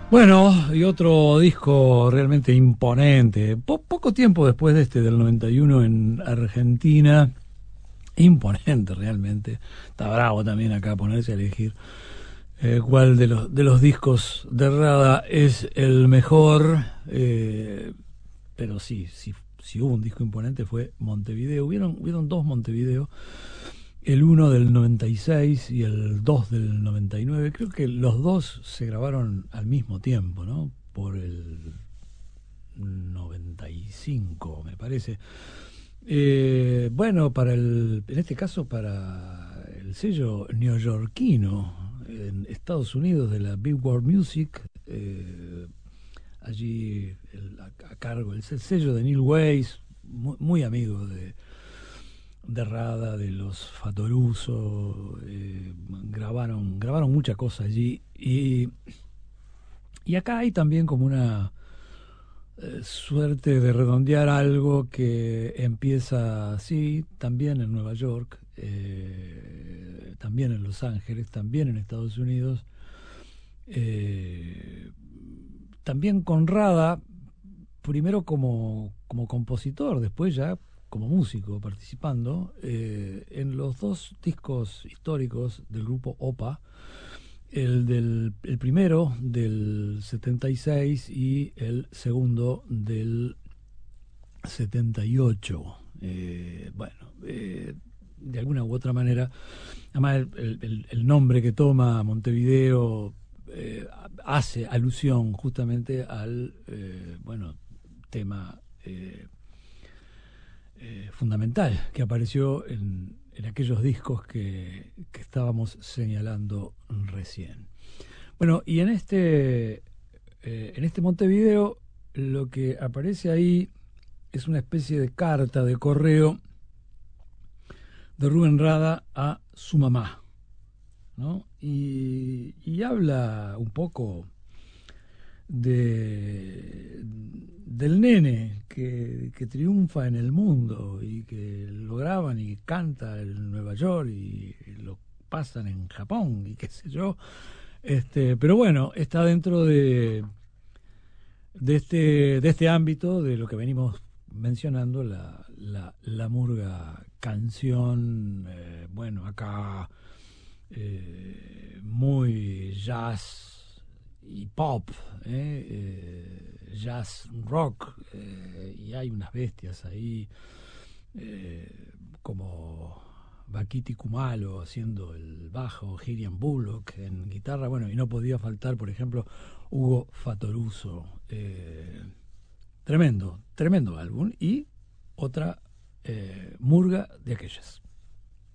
Bueno, y otro disco realmente imponente. Poco tiempo después de este, del 91 en Argentina. Imponente realmente. Está bravo también acá ponerse a elegir cuál de los discos de Rada es el mejor. Pero sí hubo un disco imponente, fue Montevideo. Hubieron dos Montevideo. El uno del 96 y el 2 del 99. Creo que los dos se grabaron al mismo tiempo, ¿no? Por el 95, me parece. Bueno, en este caso para el sello neoyorquino en Estados Unidos de la Big World Music, allí a cargo el sello de Neil Weiss, muy amigo de Rada, de los Fatoruso, grabaron mucha cosa allí y acá hay también como una suerte de redondear algo que empieza así, también en Nueva York, también en Los Ángeles, también en Estados Unidos, eh, también con Rada, primero como compositor, después ya como músico participando en los dos discos históricos del grupo OPA, el primero del 76 y el segundo del 78. De alguna u otra manera, además el nombre que toma Montevideo hace alusión justamente al tema fundamental que apareció en aquellos discos que estábamos señalando recién. Bueno, y en este Montevideo lo que aparece ahí es una especie de carta de correo de Rubén Rada a su mamá, ¿no? Y habla un poco del nene que triunfa en el mundo y que lo graban y canta en Nueva York y lo pasan en Japón y qué sé yo. Pero bueno, está dentro de este ámbito de lo que venimos mencionando, la murga canción, bueno, acá muy jazz y pop, jazz rock, y hay unas bestias ahí como Bakiti Kumalo haciendo el bajo, Hirian Bullock en guitarra, bueno, y no podía faltar, por ejemplo, Hugo Fatoruso. Tremendo álbum y otra murga de aquellas.